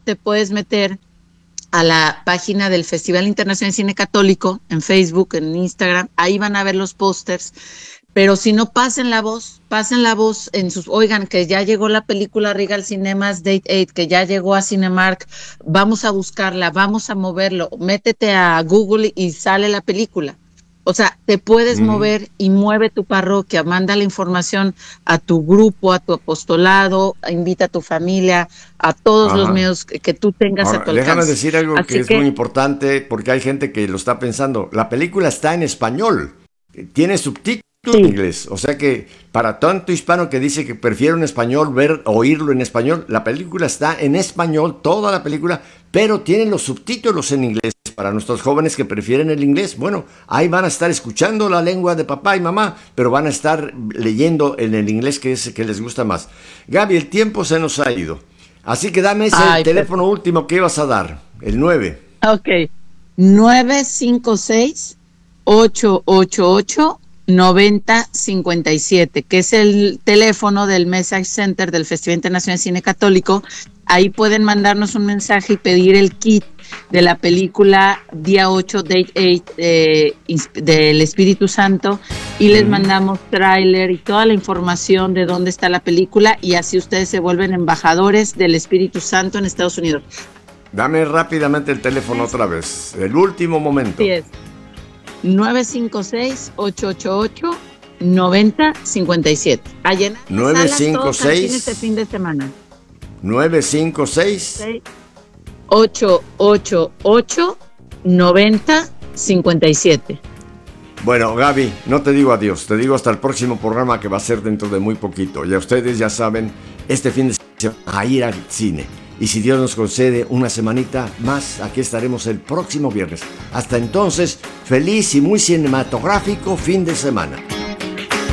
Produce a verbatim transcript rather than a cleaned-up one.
te puedes meter a la página del Festival Internacional de Cine Católico en Facebook, en Instagram, ahí van a ver los pósters. Pero si no, pasen la voz, pasen la voz en sus, oigan, que ya llegó la película Regal Cinemas Date ocho, que ya llegó a Cinemark, vamos a buscarla, vamos a moverlo, métete a Google y sale la película. O sea, te puedes mm. mover y mueve tu parroquia, manda la información a tu grupo, a tu apostolado, invita a tu familia, a todos Ajá. los medios que, que tú tengas Ahora, a tu alcance. Déjame decir algo Así que es que... muy importante, porque hay gente que lo está pensando. La película está en español, tiene subtítulos sí. en inglés, o sea que para tanto hispano que dice que prefiere en español, ver, oírlo en español, la película está en español, toda la película, pero tiene los subtítulos en inglés. Para nuestros jóvenes que prefieren el inglés, bueno, ahí van a estar escuchando la lengua de papá y mamá, pero van a estar leyendo en el inglés que es que les gusta más. Gaby, el tiempo se nos ha ido, así que dame ese Ay, teléfono pero... último que ibas a dar, el nueve. Ok, nueve cinco seis, ocho ocho ocho, nueve cero cinco siete, que es el teléfono del Message Center del Festival Internacional de Cine Católico. Ahí pueden mandarnos un mensaje y pedir el kit de la película Día ocho, Date ocho eh, del Espíritu Santo y les mandamos tráiler y toda la información de dónde está la película y así ustedes se vuelven embajadores del Espíritu Santo en Estados Unidos. Dame rápidamente el teléfono otra vez, el último momento. Sí es nueve cinco seis, ocho ocho ocho, nueve cero cinco siete. A llenar nueve cinco seis este fin de semana. nueve cinco seis ocho ocho ocho, nueve cero cinco siete. Bueno, Gaby, no te digo adiós, te digo hasta el próximo programa que va a ser dentro de muy poquito. Ya ustedes ya saben, este fin de semana a ir al cine. Y si Dios nos concede una semanita más, aquí estaremos el próximo viernes. Hasta entonces, feliz y muy cinematográfico fin de semana.